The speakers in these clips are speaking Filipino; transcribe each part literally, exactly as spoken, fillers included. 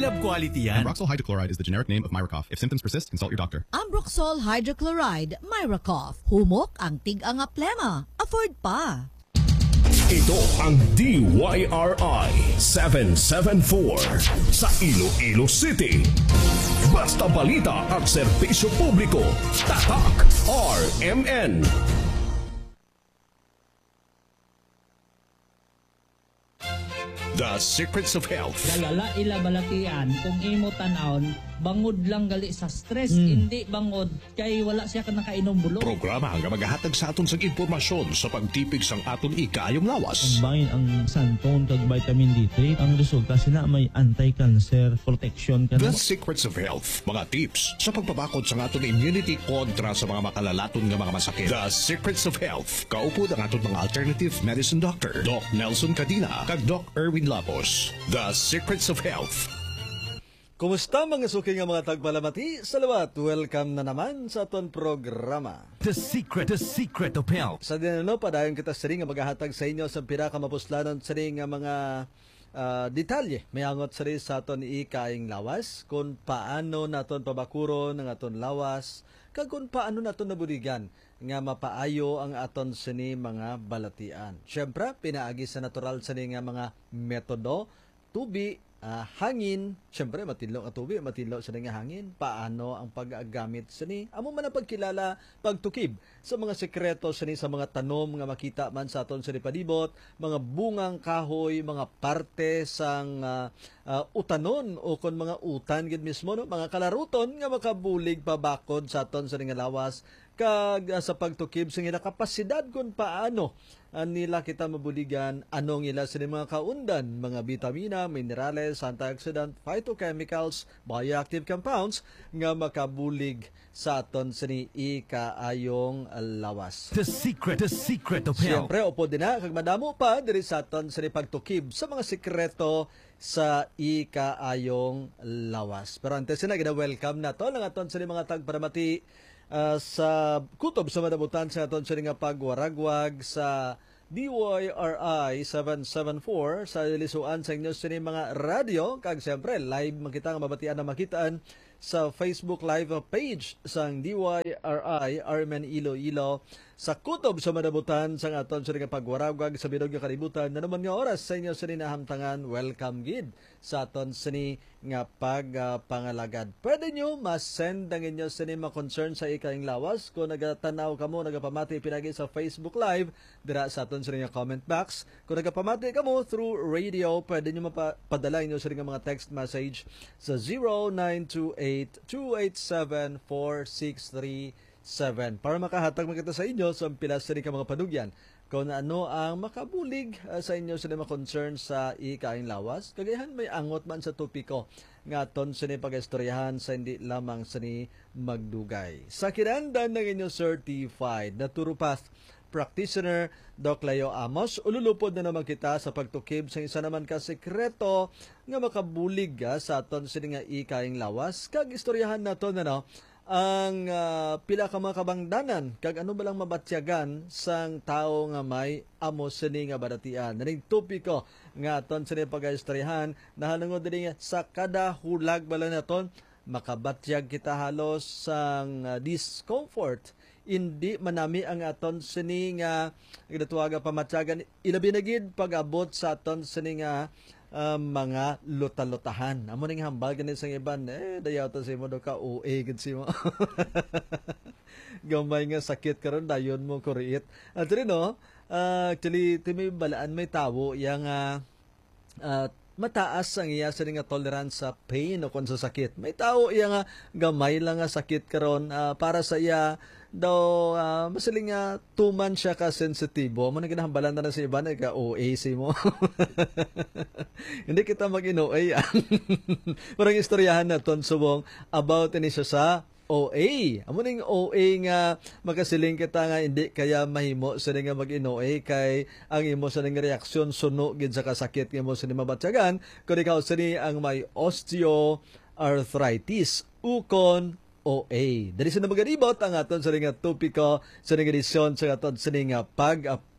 lab quality yan. Ambroxol hydrochloride is the generic name of Myracoff. If symptoms persist, consult your doctor. Ambroxol hydrochloride, Myracoff. Humok ang tig-ang plema. Afford pa. Ito ang D Y R I seven seven four sa Iloilo City. Basta balita at serbisyo publiko. Tatak R M N. The Secrets of Health. Galala ila balakian kung imo tanawon bangod lang gali sa stress, Hmm. hindi bangod kay wala siya ka nakainom bulo. Programa nga magahatag sa aton sa impormasyon sa pagtipig sang aton ikayong lawas. Bangin ang santon kag vitamin D three, ang resulta sina may anti-cancer protection ka The na. Secrets of Health. Mga tips sa pagpabakod sa aton immunity kontra sa mga makalalaton nga mga masakit. The Secrets of Health. Kaupod ang aton mga alternative medicine doctor, Doc Nelson Cadina kag Doc Erwin Lapos. The Secrets of Health. Kumusta mga suki nga mga tagpalamati? Salawat, welcome na naman sa aton programa. The secret, the secret of health. Sa dinano, padayon kita siri nga maghahatag sa inyo sa pinakamapuslanon siri nga mga uh, detalye. May angot siri sa aton ikaing lawas, kung paano naton pabakuron ng aton lawas, kag kung paano naton nabudigan nga mapaayo ang aton sini mga balatian. Siyempre, pinaagi sa natural sini nga mga metodo, tubi, Uh, hangin, syempre matinlo nga tubig, matinlo sa nga hangin. Paano ang paggamit sini? Amo man ang pagkilala, pagtukib sa mga sekreto sini sa mga tanom nga makita man sa aton sa palibot, mga bungang kahoy, mga parte sang uh, uh, utanon o kon mga utan gid mismo no, mga kalaruton nga makabulig pabakod sa aton sa nga lawas kag uh, sa pagtukib sa ila kapasidad kung paano uh, nila kita mabuligan, anong ila sa mga kaundan, mga vitamina, minerales, antioxidant, phytochemicals, bioactive compounds nga makabulig sa aton sa ni ikaayong lawas. The secret, the secret of health. Siyempre, upo din na, kag madamo pa diri sa aton sa ni pagtukib sa mga sekreto sa ikaayong lawas. Pero antes na, gina-welcome na to ng aton sa ni mga tagparamati Uh, sa kutob sa madabutan sa aton sa nga pagwaragwag sa D Y R I seven seven four sa lisuan sa inyo sa mga radyo kag siyempre live makita nga mabatian na makitaan sa Facebook live page sang D Y R I Armen Iloilo sa kutob sa madabutan sa aton sa nga pagwaragwag sa bilog nga kalibutan na naman nga oras sa inyo sa ninahamtangan. Welcome gid sa aton sa ni nga pagpangalagad. Uh, Pwede nyo mas-send ang inyo sa mga concern sa ikaing lawas kung nagatanaw ka mo, nagapamati pinagi sa Facebook Live dira sa aton sa nga comment box. Kung nagapamati ka mo through radio, pwede nyo mapadala inyo sa mga text message sa zero nine two eight two eight seven four six three seven para makahatag makita sa inyo sa pilas sa mga panugyan kung ano ang makabulig uh, sa inyo sa mga concern sa ikaing lawas. Kagayahan may angot man sa topiko nga ton sa pag-istoryahan sa hindi lamang sa ni magdugay. Sa kinandan ng inyong certified naturopath practitioner Doc Leo Amos, ululupod na naman kita sa pagtukib sa isa naman ka sekreto nga makabulig uh, sa ton sa nga ikaing lawas. Kag istoryahan nato na no, ang uh, pila ka mga kabangdanan kag ano balang mabatyagan sang tao nga may amo sini nga baratian. Naning topiko nga aton sini pag-istoryahan nahalungod diri sa kada hulag bala naton makabatyag kita halos sang uh, discomfort. Hindi manami ang aton sini nga ginatuwaga pamatyagan ilabi na gid pag-abot sa aton sini nga Uh, mga luta-lutahan. Amo ning hambal ganin sang iban, eh dayaw to si mo do ka O A gid si mo. Gamay nga sakit karon dayon mo kuriit. At rin no, uh, actually timi balaan may tawo yang uh, uh, mataas ang iya sa nga tolerance sa pain o kon sa sakit. May tawo iya nga gamay lang nga sakit karon uh, para sa iya daw uh, masaling nga uh, tuman siya ka sensitibo mo na ginahambalan na, na sa iba na ka O A si mo. Hindi kita mag-ino A. Parang istoryahan na ton subong about ini siya sa O A. Amo ning O A nga magasiling kita nga hindi kaya mahimo sa nga mag-ino A kay ang imo sa nga reaksyon suno gid sa kasakit nga mo sa mabatyagan kung ikaw sa ang may osteoarthritis ukon O A. Dali sa nabagaribot ang aton sa nga topiko sa nga edisyon sa aton sa nga pag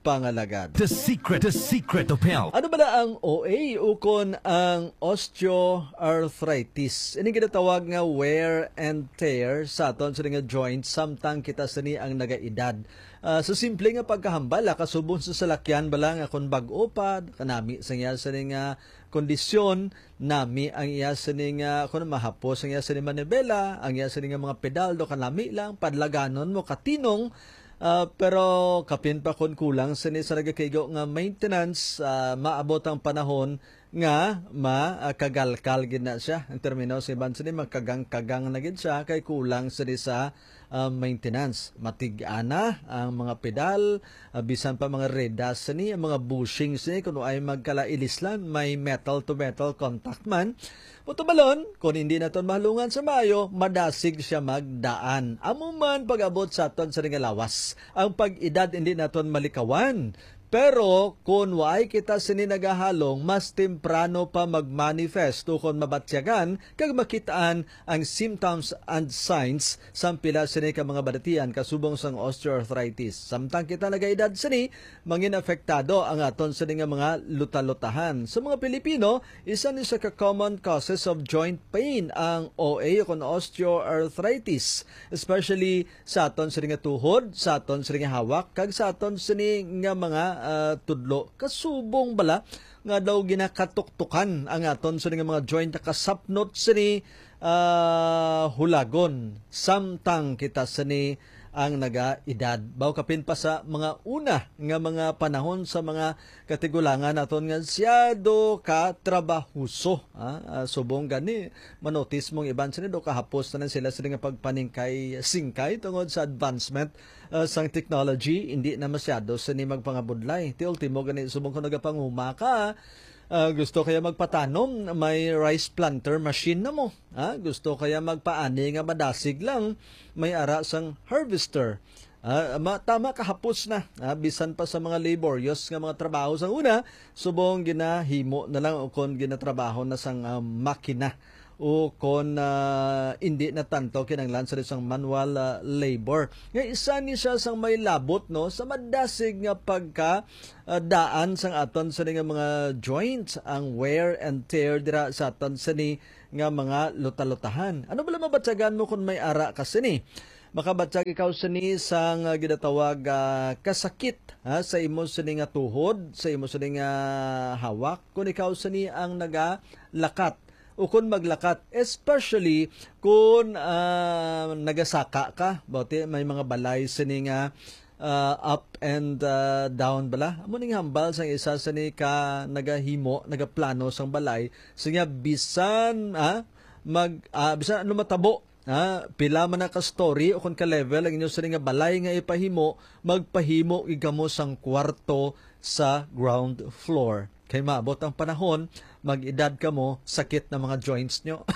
pangalagad. The secret, the secret of health. Ano ba na ang O A ukon ang osteoarthritis? Ini ginatawag nga wear and tear sa aton sa nga joints samtang kita sini ang nagaedad. Uh, sa simple nga pagkahambal, kasubong sa salakyan bala nga kung bag-o pa, kanami sa nga sa nga kondisyon, nami ang iya sa nga kung mahapos ang iya sa manibela, ang iya sa nga mga pedal do kanami lang, padlaganon mo katinong. Uh, pero kapin pa kun kulang sa ni sa nagakaigo nga maintenance, uh, maabot ang panahon nga makagalkal gid na siya. Ang termino sa iban sa ni magkagang-kagang na gid siya kay kulang sa ni sa uh, maintenance. Matig-ana ang mga pedal, uh, bisan pa mga redas sa ni, ang mga bushings ni kuno ay magkalailis lang, may metal to metal contact man. Puto balon, kung hindi naton mahalungan sa mayo, madasig siya magdaan. Amo man pag-abot sa aton sa nga lawas. Ang pag-edad hindi naton malikawan. Pero kung waay kita sini nagahalong, mas temprano pa magmanifesto kung mabatyagan kag makitaan ang symptoms and signs sa pila sini ka mga badatian kasubong sang osteoarthritis. Samtang kita nagaedad sini, mangin apektado ang aton sini nga mga luta-lutahan. Sa mga Pilipino, isa ni sa ka-common causes of joint pain ang O A o kung osteoarthritis, especially sa aton sini nga tuhod, sa aton sini nga hawak, kag sa aton sini nga mga Uh, tudlo kasubong bala nga daw ginakatuktukan ang aton sa mga joint na kasapnot sini uh, hulagon samtang kita sini ang naga-edad. Baw kapin pa sa mga una nga mga panahon sa mga katigulangan naton nga siyado ka trabahuso. Ah, uh, subong gani manotis mong iban sini do kahapos na sila sila nga pagpaningkay singkay tungod sa advancement uh, sang technology, hindi na masyado sini magpangabudlay. Ti ultimo gani subong ko nagapanguma ka. Uh, gusto kaya magpatanom, may rice planter machine na mo. Ah, gusto kaya magpaani nga madasig lang, may ara sang harvester. Ah, tama kahapos na. Ah, bisan pa sa mga laborious nga mga trabaho sang una, subong ginahimo na lang o kon ginatrabaho na sang uh, makina o kon uh, hindi na tanto kinanglan sa isang manual uh, labor. Nga isa ni siya sang may labot no sa madasig nga pagka uh, daan sang aton sa nga mga joints, ang wear and tear dira sa aton sa ni nga mga luta-lutahan. Ano bala mabatsagan mo kung may ara ka sini? Makabatsag ikaw sini sang uh, ginatawag uh, kasakit ha, sa imo sini nga tuhod, sa imo sini nga hawak, kung ikaw sini ang nagalakat o kung maglakat, especially kung uh, nagasaka ka, bauti may mga balay sini nga uh, up and uh, down bala. Amo ning hambal sang isa sini ka nagahimo, nagaplano sang balay, sinya bisan ah, mag uh, bisan ano matabo, ha, pila man na ka story o kung ka level ang inyo sini nga balay nga ipahimo, magpahimo igamo sang kwarto sa ground floor. Kay maabot ang panahon, mag-edad ka mo, sakit na mga joints nyo.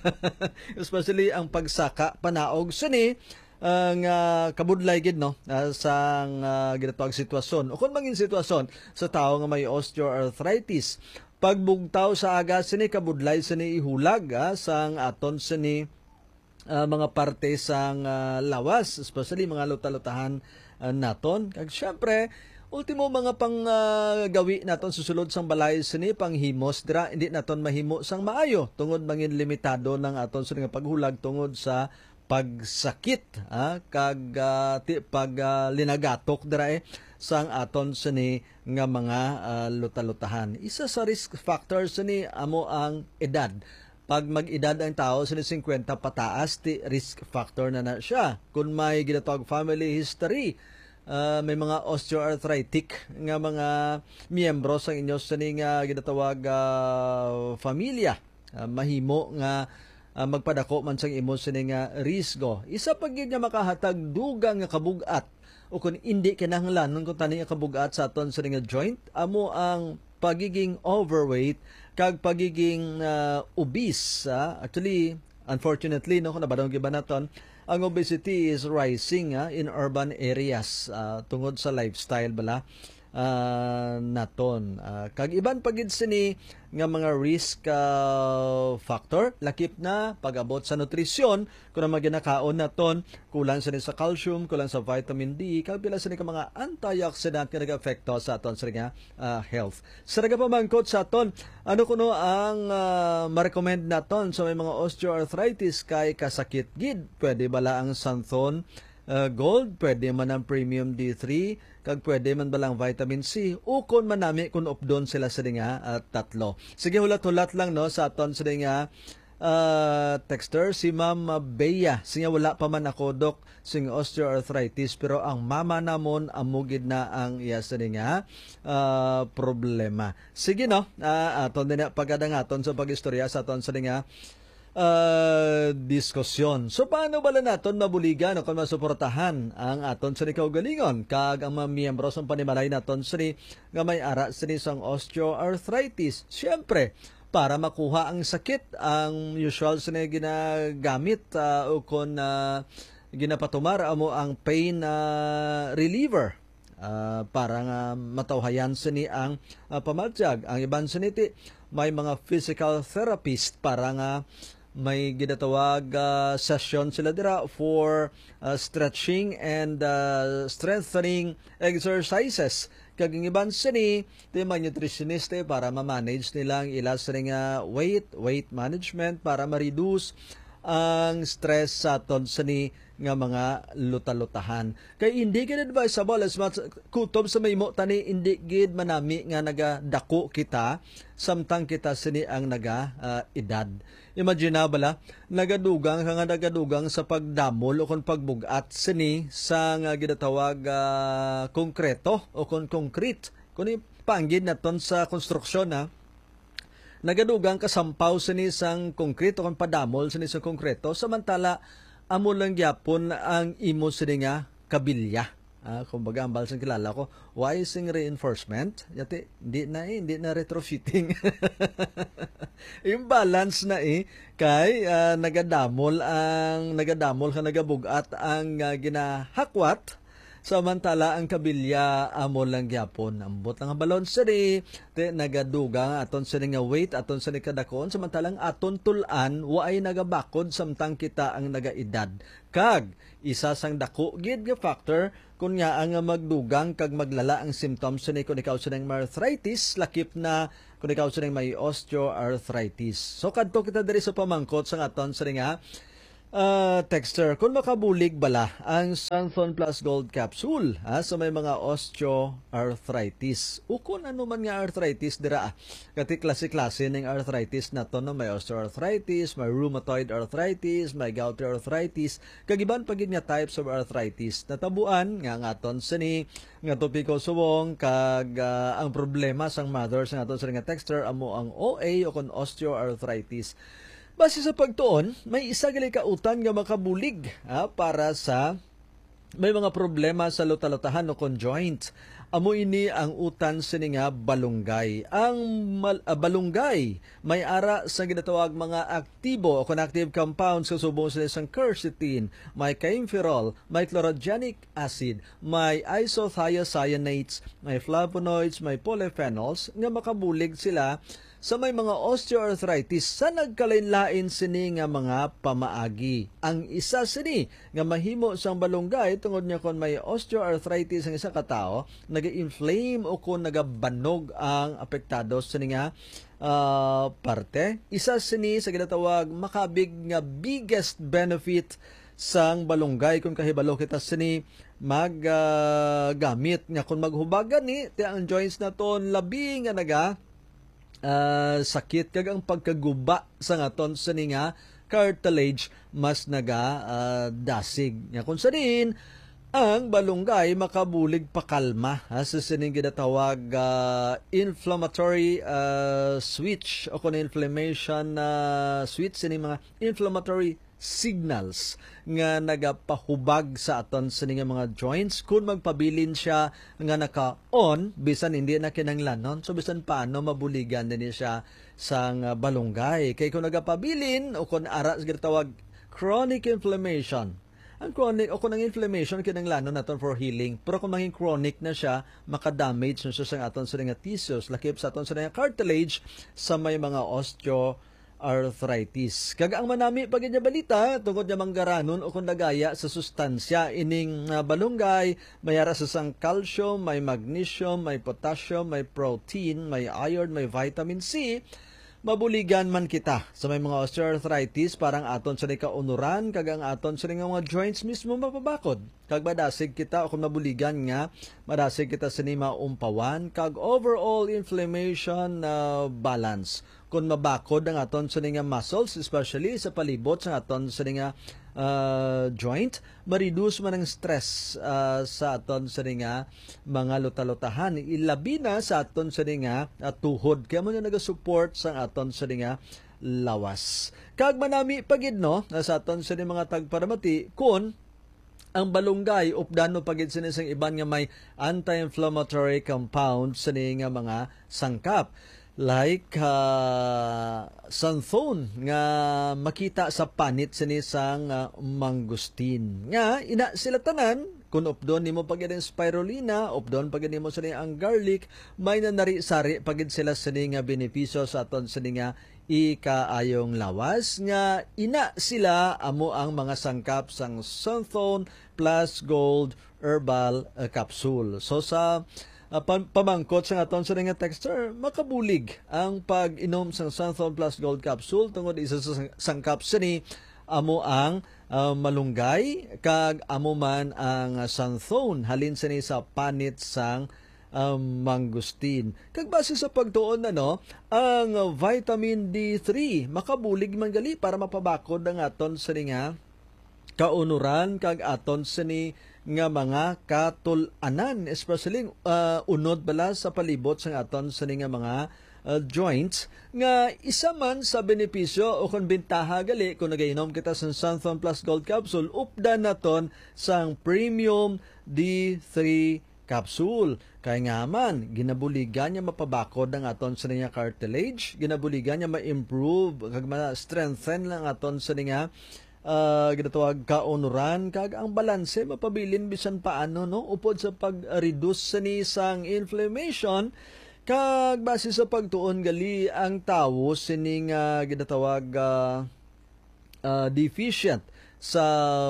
Especially ang pagsaka, panaog. Sini, ang uh, kabudlay gid no, uh, sa uh, ginatawag sitwasyon. O kung maging sitwasyon sa tao nga may osteoarthritis, pagbugtaw sa aga, sini kabudlay, sini ihulag, ah, sang aton sini uh, mga parte sang uh, lawas, especially mga luta-lutahan uh, naton. Kag syempre, ultimo mga pang uh, gawi naton susulod sang balay sini panghimos dira hindi naton mahimo sang maayo tungod mangin limitado ng aton sini nga paghulag tungod sa pagsakit ah, kag uh, ti, pag uh, linagatok dira eh sang aton sini nga mga uh, luta-lutahan. Isa sa risk factors sini amo ang edad. Pag mag-edad ang tao sini fifty pataas, ti risk factor na na siya. Kung may ginatawag family history, Uh, may mga osteoarthritic nga mga miyembro sa inyo sa nga ginatawag uh, familia, uh, mahimo nga uh, magpadako man sang imo sa nga risgo. Isa pag yun nga makahatag dugang nga kabugat o kung hindi kinahanglan kung tani nga kabugat sa aton sa nga joint, amo ang pagiging overweight kag pagiging uh, obese. Uh, actually, unfortunately, no, kung nabadong giba naton, ang obesity is rising ha, in urban areas uh, tungod sa lifestyle bala. uh, naton. Uh, kag iban pagid sini nga mga risk uh, factor lakip na pag-abot sa nutrisyon kung ang maginakaon naton kulang sa sa calcium, kulang sa vitamin D, kag pila sa ka mga antioxidant nga nag-apekto sa aton sa nga uh, health. Sa nagapamangkot sa aton, ano kuno ang uh, ma-recommend naton sa may mga osteoarthritis kay kasakit gid? Pwede bala ang Santhon Uh, gold, pwede man ang premium D three, kag pwede man balang vitamin C, ukon man nami kung updon sila sa nga uh, tatlo. Sige, hulat-hulat lang no sa aton sa nga uh, texter, si Ma'am Bea. Sige, wala pa man ako, Dok, sing osteoarthritis, pero ang mama namon amugid na ang iya sa nga uh, problema. Sige no, uh, aton din pagkadang aton sa pag-istorya sa aton sa nga Uh, diskusyon. So, paano bala naton mabuligan o kung masuportahan ang aton sa kaugalingon kag ang mga miyembro sa panimalay naton sa nga may ara sa isang osteoarthritis? Siyempre, para makuha ang sakit, ang usual sa ginagamit uh, o kung uh, ginapatumar amo ang pain uh, reliever. Uh, para nga matawhayan sa ni ang uh, pamadyag. Ang iban sa niti, may mga physical therapist para nga may ginatawag uh, session sila dira for uh, stretching and uh, strengthening exercises. Kag ang iban sini, ito yung mga nutritionist eh, para ma-manage nilang ilas rin nga weight, weight management para ma-reduce ang stress sa aton sini nga mga luta-lutahan. Kay hindi gid advisable as much kutob sa maymo tani hindi gid manami nga nagadako kita samtang kita sini ang naga uh, edad. Imagine na bala, nagadugang nga nagadugang sa pagdamol o kung pagbugat sini sa nga ginatawag uh, konkreto o kung concrete. Kung ipanggid naton sa konstruksyon ha, nagadugang kasampaw sini sang konkreto kung padamol sini sa konkreto, samantala amo lang gyapon ang imo sini nga kabilya. Ah, kumbaga ang balsang kilala ko, why sing reinforcement? Yati, hindi na eh, hindi na retrofitting. Yung balance na eh, kay uh, nagadamol ang nagadamol ka nagabugat ang uh, ginahakwat. Samantala ang kabilya amo lang gyapon ambot lang ang balon siri te nagaduga aton sa nga weight aton sa kadakon samantalang aton tulan waay nagabakod samtang kita ang nagaedad. Kag isa sang dako gid nga factor kun nga ang magdugang kag maglala ang symptoms ni kun ikaw sa ng arthritis lakip na kun ikaw sa ng may osteoarthritis. So kadto kita diri sa pamangkot sa aton sa nga Uh, texter, kung makabulig bala ang Santhon Plus Gold Capsule ha, sa may mga osteoarthritis. O kung ano man nga arthritis dira, kati klase-klase ng arthritis na to, no? May osteoarthritis, may rheumatoid arthritis, may gouty arthritis, kagiban pagid nga types of arthritis. Natabuan nga nga aton sini nga topiko subong kag uh, ang problema sang mothers nga aton sa nga texter amo ang O A o kung osteoarthritis. Base sa pagtuon, may isa gali ka utan nga makabulig ha, para sa may mga problema sa lutalutahan o conjoint. Amo ini ang utan sini nga balunggay. Ang mal, uh, balunggay may ara sa ginatawag mga aktibo o active compounds sa subong sa isang quercetin, may kaempferol, may chlorogenic acid, may isothiocyanates, may flavonoids, may polyphenols nga makabulig sila sa may mga osteoarthritis sa nagkalain-lain sini nga mga pamaagi. Ang isa sini nga mahimo sang balunggay tungod niya kon may osteoarthritis ang isa ka tawo, naga-inflame o kung nagabanog ang apektado sini nga uh, parte. Isa sini sa ginatawag makabig nga biggest benefit sang balunggay kung kahibalo kita sini maggamit uh, nga kung maghubagan ni ti ang joints naton labi nga naga Uh, sakit kag ang pagkaguba sa ngaton sa nga cartilage mas naga uh, dasig. Nga kung sa din, ang balunggay makabulig pakalma ha, sa sining ginatawag uh, inflammatory uh, switch o kung inflammation uh, switch sining mga inflammatory signals nga nagapahubag sa aton sa nga mga joints kung magpabilin siya nga naka-on bisan hindi na kinanglanon so bisan paano mabuligan din siya sa balunggay kay kung nagapabilin o kung ara sa tawag chronic inflammation ang chronic o kung ang inflammation kinahanglan naton for healing. Pero kung maging chronic na siya, maka-damage na siya sa aton sa nga tissues, lakip sa aton sa nga cartilage sa may mga osteoarthritis. Kaga ang manami pag niya balita tungod niya manggaranon o kung nagaya sa sustansya ining uh, balunggay, mayara sa sang calcium, may magnesium, may potassium, may protein, may iron, may vitamin C. Mabuligan man kita sa may mga osteoarthritis parang aton sa ni kaunuran kag ang aton sa nga mga joints mismo mapabakod. Kag madasig kita o kung mabuligan nga madasig kita sa ni maumpawan kag overall inflammation uh, balance. Kung mabakod ang aton sa nga muscles especially sa palibot sa aton sa nga uh, joint, ma-reduce man ang stress uh, sa aton sa nga mga luta-lutahan. Ilabi na sa aton sa nga uh, tuhod. Kaya mo na nag-support sa aton sa nga lawas. Kag manami pagid no sa aton sa mga tagparamati kun ang balunggay updan mo pagid sa isang iban nga may anti-inflammatory compound sa nga mga sangkap. Like uh, santhone nga makita sa panit sa nisang uh, mangustin. Nga, ina sila tanan, kung updon nimo pagid ang spirulina, updon pagid nimo sa ang garlic, may nanari-sari pagid sila sa nga benepisyo sa aton sa nga ikaayong lawas. Nga, ina sila amo ang mga sangkap sang santhone plus gold herbal uh, capsule. So sa Uh, pamangkot sa aton sa nga texture, makabulig ang pag-inom sa Santhone Plus Gold Capsule tungod isa sa sangkap sini amo ang uh, malunggay kag amo man ang uh, Santhone halin sini sa panit sang um, mangustin. Kag base sa pagtuon na no, ang uh, vitamin D three makabulig man gali para mapabakod ang aton sa nga kaunuran kag aton sini nga mga katul-anan, especially uh, unod bala sa palibot sa aton sa nga mga uh, joints nga isa man sa benepisyo o kung bintaha gali kung nagainom kita sa Santhone Plus Gold Capsule updan naton sang Premium D three Capsule. Kaya nga man, ginabuligan niya mapabakod ang aton sa nga cartilage, ginabuligan niya ma-improve kag ma-strengthen lang aton sa nga Uh, ginatawag kaunuran kag ang balanse mapabilin bisan paano no upod sa pag-reduce sa nisang inflammation kag base sa pagtuon gali ang tawo sining uh, ginatawag uh, uh, deficient sa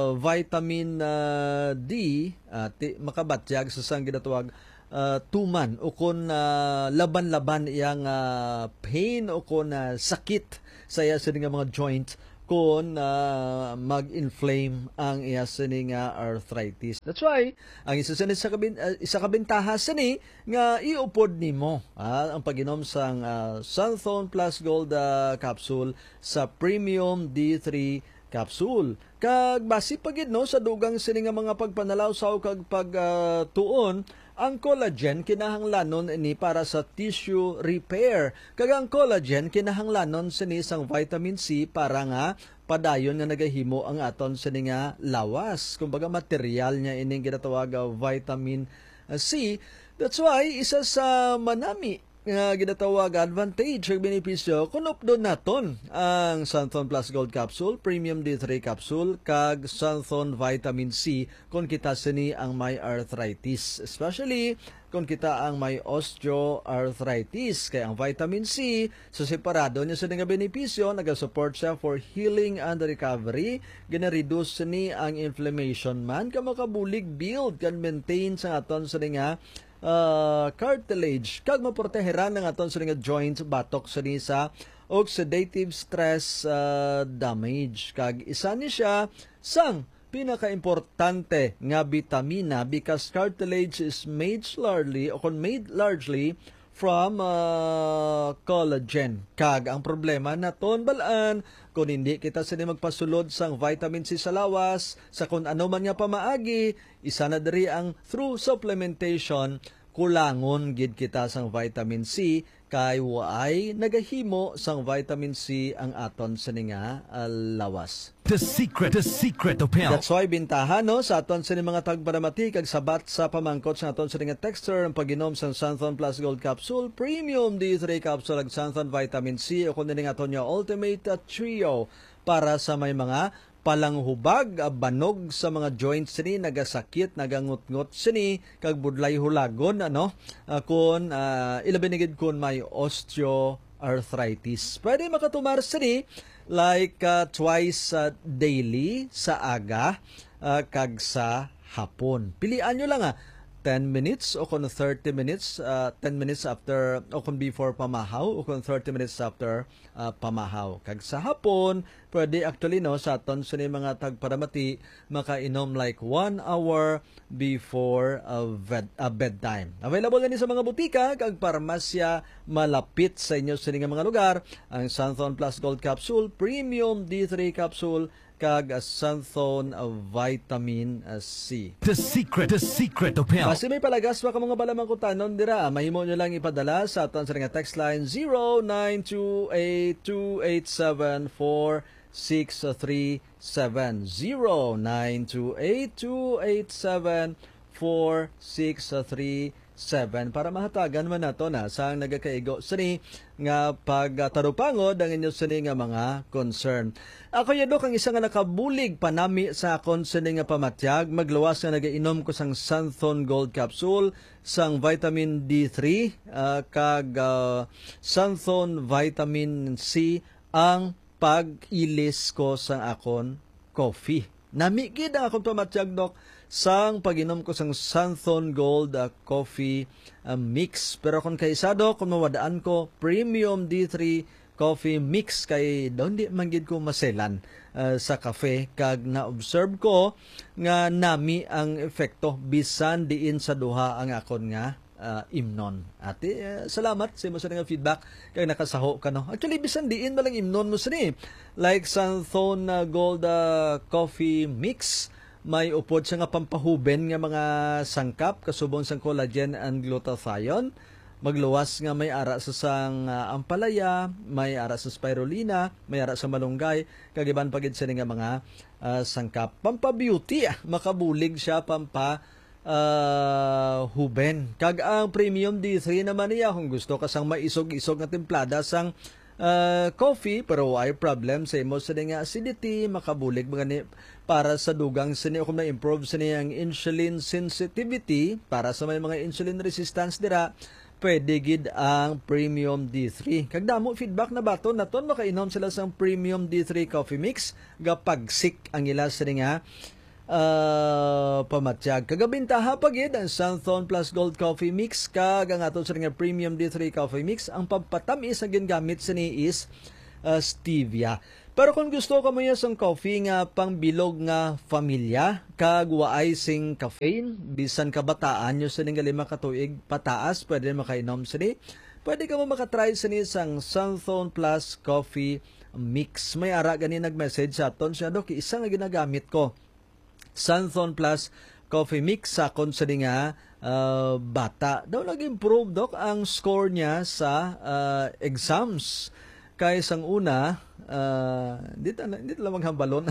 vitamin uh, D uh, ti, makabatyag sa sang ginatawag uh, tuman o kun uh, laban-laban iyang uh, pain o kun uh, sakit sa iya sining mga joint kung uh, mag-inflame ang iya sini nga arthritis. That's why, ang isa sini sa kabin, uh, isa kabintaha sini nga iupod nimo uh, ang pag-inom sang uh, Santhone Plus Gold uh, Capsule sa Premium D three Capsule. Kag basi pagid no sa dugang sini nga mga pagpanalawsaw kag pagtuon, uh, ang collagen kinahanglanon ini para sa tissue repair. Kag ang collagen kinahanglanon sini sang vitamin C para nga padayon nga nagahimo ang aton sini nga lawas. Kumbaga material niya ining ginatawag vitamin C. That's why isa sa manami nga ginatawag advantage ug benepisyo kung updon naton ang Santhone Plus Gold Capsule, Premium D three Capsule kag Santhone Vitamin C kung kita sini ang may arthritis, especially kung kita ang may osteoarthritis. Kaya ang vitamin C sa separado niya sa nga benepisyo nagasupport siya for healing and recovery, gina-reduce ni ang inflammation man ka makabulig build can maintain sa aton sa nga Uh, cartilage kag maproteheran ng aton sa nga joints batok sa ni sa oxidative stress uh, damage kag isa ni siya sang pinaka-importante nga vitamina because cartilage is made largely o kon made largely from uh, collagen. Kag ang problema naton balaan kung hindi kita sini magpasulod sang vitamin C sa lawas sa kung ano man nga pamaagi, isa na diri ang through supplementation kulangon gid kita sang vitamin C kay waay nagahimo sang vitamin C ang aton sa nga uh, lawas. The secret, the secret of health. That's why bintahan no sa aton sa mga tagparamati kag sabat sa pamangkot sa aton sa nga texture ang pag-inom sa Santhone Plus Gold Capsule, Premium D three Capsule ag Santhone Vitamin C o kundi nga aton nga Ultimate Trio para sa may mga palanghubag, uh, banog sa mga joints sini, nagasakit, nagangut-ngut sini, kag budlay hulagon, ano, uh, kung uh, ilabinigid kung may osteoarthritis. Pwede makatumar sini, like uh, twice uh, daily sa aga, uh, kag sa hapon. Pilian nyo lang ah, ten minutes o kung thirty minutes, uh, ten minutes after o kung before pamahaw o kung thirty minutes after uh, pamahaw. Kag sa hapon, pwede actually no, sa aton sa mga tagparamati, makainom like one hour before uh, bed, uh, bedtime. Available gani sa mga butika, kag parmasya malapit sa inyo sa mga lugar, ang Santhon Plus Gold Capsule, Premium D three Capsule, kag Santhon Vitamin C. The secret, the secret of health. Kasi may palagas pa ka mga balamang kutanon dira, mahimo nyo lang ipadala sa aton sa nga text line zero nine two eight two eight seven four six three seven zero nine two eight two eight seven four six three seven para mahatagan man nato na sang nagakaigo sini nga pagtarupangod ang inyo sini nga mga concern. Ako yado kang isa nga nakabulig panami sa akon sini nga pamatyag, magluwas nga nagainom ko sang Santhon Gold Capsule, sang Vitamin D three, uh, kag uh, Santhon Vitamin C ang pag-ilis ko sa akon coffee. Nami gid ang akong pamatyag, Dok, sang pag-inom ko sang Santhon Gold uh, Coffee uh, Mix. Pero kung kaisado, kung mawadaan ko, Premium D three Coffee Mix, kay doon di manggid ko maselan uh, sa kafe. Kag na-observe ko nga nami ang efekto bisan diin sa duha ang akon nga uh, imnon. Ate, uh, salamat sa mo sa nga feedback kay nakasaho ka no. Actually bisan diin malang imnon mo sini. Like Santhon uh, Gold uh, Coffee Mix, may upod sa nga pampahuben nga mga sangkap kasubong sang collagen and glutathione. Magluwas nga may ara sa sang uh, ampalaya, may ara sa spirulina, may ara sa malunggay, kagiban pagid sa nga mga uh, sangkap. Pampa-beauty, ah, makabulig siya pampa uh, huben. Kag ang Premium D three naman niya, kung gusto ka sang maisog-isog nga templada sang uh, coffee, pero ay problem sa imo sa nga acidity, makabulig mga ni para sa dugang sini kung na-improve sini ang insulin sensitivity, para sa may mga insulin resistance dira, pwede gid ang Premium D three. Kag damo feedback na bato naton makainom sila sang Premium D three Coffee Mix, gapagsik ang ila sini nga uh, pamatyag. Kagabintaha pa gid ang Santhon Plus Gold Coffee Mix, kag ang aton sini nga Premium D three Coffee Mix, ang pagpatamis ang gingamit sini is uh, stevia. Pero kung gusto ka mo yung coffee nga pang bilog nga familia, kag waay sing caffeine, bisan kabataan nyo sa nga lima katuig pataas, pwede makainom sini. Pwede ka mo makatry sini sang Santhon Plus Coffee Mix. May ara gani nag-message sa aton siya, Dok, isa nga ginagamit ko. Santhon Plus Coffee Mix sa kon sa nga uh, bata. Daw nag-improve, Dok, ang score niya sa uh, exams. Kaya sang una, uh, dito, dito lang maghambalon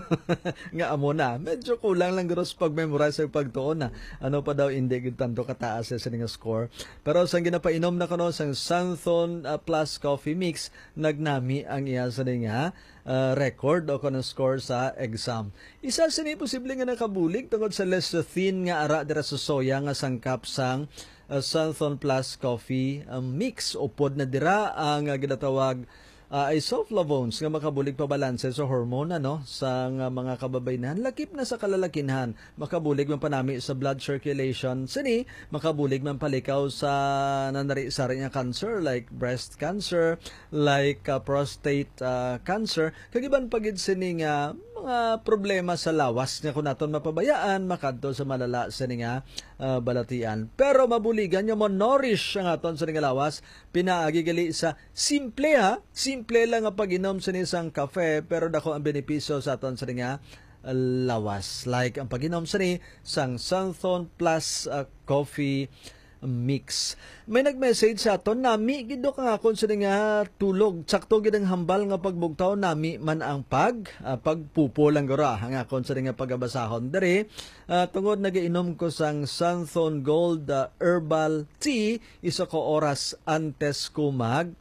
nga amo na. Medyo kulang lang gross pag-memorize sa pagtuon na. Ano pa daw, hindi tanto kataas sa nga score. Pero sang ginapainom na kano sang Santhon uh, Plus Coffee Mix, nagnami ang iya sa nga uh, record o kanang score sa exam. Isa sini posible nga nakabulig tungod sa lecithin nga ara dira sa soya nga sangkap sang Uh, Santhon Plus Coffee um, Mix. Upod na dira ang uh, ginatawag uh, isoflavones nga makabulig pa balanse sa hormone ano, sa uh, mga kababaynahan. Lakip na sa kalalakinhan. Makabulig man panami sa blood circulation. Sini, makabulig man palikaw sa nanari-sari nga cancer like breast cancer, like uh, prostate uh, cancer. Kagiban pagid sini nga mga problema sa lawas nga kung naton mapabayaan, makadto sa malala sa nga uh, balatian. Pero mabuligan nyo mo nourish ang aton sa nga lawas, pinaagigali sa simple ha, simple lang nga pag-inom sa isang kafe, pero dako ang benepisyo sa aton sa nga uh, lawas. Like ang pag-inom sa ni sang Santhon Plus uh, Coffee Mix. May nag-message sa aton, nami gido ka nga kon sa nga tulog, sakto gid ang hambal nga pagbugtaw, nami man ang pag uh, pagpupo lang gura nga kon sa nga pagabasahon dere. Uh, tungod nagainom ko sang Santhon Gold uh, Herbal Tea, isa ko oras antes ko mag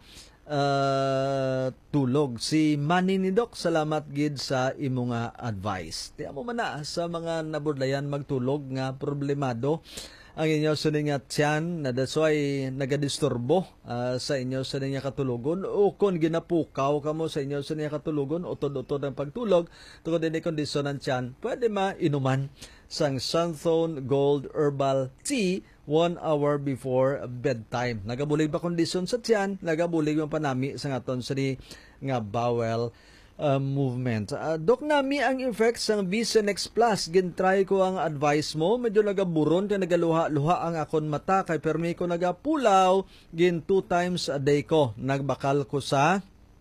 uh, tulog. Si Manny ni Doc, salamat gid sa imo nga advice. Di mo man na sa mga nabudlayan magtulog nga problemado ang inyo sa nga tiyan na that's why nagadisturbo uh, sa inyo sa nga katulugon o kung ginapukaw ka mo sa inyo sa nga katulugon utod-utod ang pagtulog tungod din kondisyon ng tiyan, pwede ma-inuman sang Sunthone Gold Herbal Tea one hour before bedtime. Nagabulig ba kondisyon sa tiyan, nagabulig yung panami sa ngaton sa ni nga bowel Uh, movement. Uh, Dok, nami ang effects ng Visionex Plus. Gintry ko ang advice mo. Medyo nagaburon kaya nagaluha-luha ang akon mata kay permi ko nagapulaw gin two times a day ko. Nagbakal ko sa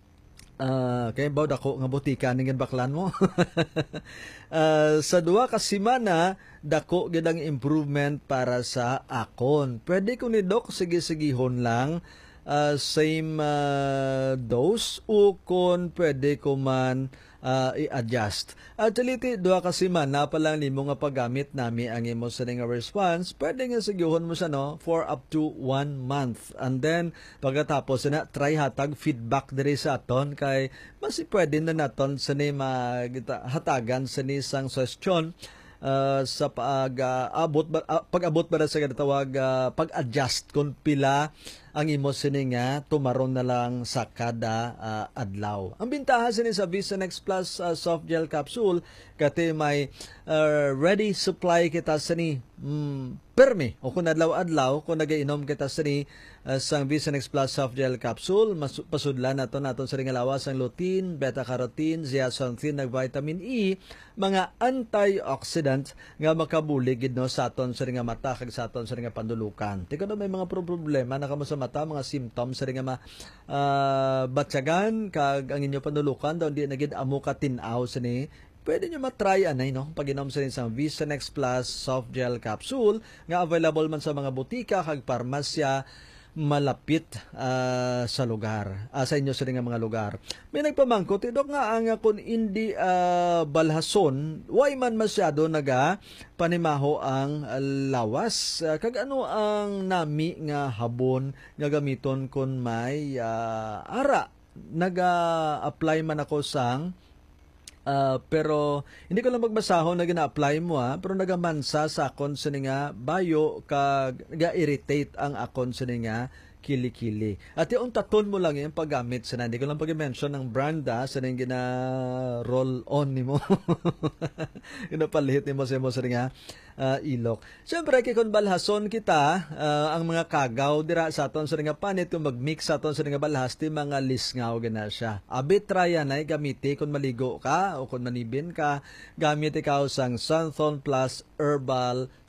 uh, kaya ba dako nga butika ning baklan mo. uh, sa duwa ka semana dako gid ang improvement para sa akon. Pwede ko ni Dok sige-sigihon lang Uh, same uh, dose o kung pwede ko man uh, i-adjust. Actually, doa kasi man na palang nimo nga paggamit nami ang imo sa nga response, pwede nga sigihon mo siya no for up to one month. And then pagkatapos na try hatag feedback diri sa aton kay mas pwede na naton sa ni hatagan sa ni sang suggestion Uh, sa pag-abot uh, uh, pag-abot ba sa ginatawag uh, pag-adjust kung pila ang imo sini nga tumaron na lang sa kada uh, adlaw. Ang bintaha sini sa Visionex Plus uh, soft gel capsule kati may uh, ready supply kita sini mm, permi o kung adlaw-adlaw kung nagainom kita sini uh, sang Visionex Plus soft gel capsule mas, pasudlan nato naton sa nga lawas ang lutein, beta-carotene, zeaxanthin, nag vitamin E, mga antioxidant nga makabulig gid no sa aton sa nga mata kag sa aton sa nga pandulukan. Tiko na may mga problema na kamo sa mata, mga symptoms sa nga ma uh, batyagan kag ang inyo pandulukan daw di na gid amo ka tin-aw sa ni. Pwede nyo matry anay no pag-inom sa isang Visionex Plus soft gel capsule nga available man sa mga butika kag parmasya malapit uh, sa lugar, uh, sa inyo sa nga mga lugar. May nagpamangkot, Dok, nga ang kung hindi uh, balhason, way man masyado naga panimaho ang uh, lawas. Uh, kag ano ang nami nga habon nga gamiton kung may uh, ara. Naga-apply man ako sang Uh, pero hindi ko lang magbasahon na gina-apply mo ha, pero nagamansa sa akon sa nga bayo kag ga-irritate ang akon sa nga kili-kili. At yung taton mo lang yung paggamit sa hindi ko lang pag-mention ng brand ha, sa nga gina-roll on ni mo. Ginapalihit ni mo sa mo sa nga uh, ilok. Siyempre, kikon balhason kita, uh, ang mga kagaw dira sa aton sa nga panit, kung mag-mix sa aton sa nga balhas, ti mga lisngaw gana siya. Abit tryan ay gamiti kung maligo ka o kung manibin ka, gamit ikaw sang Sunthone Plus Herbal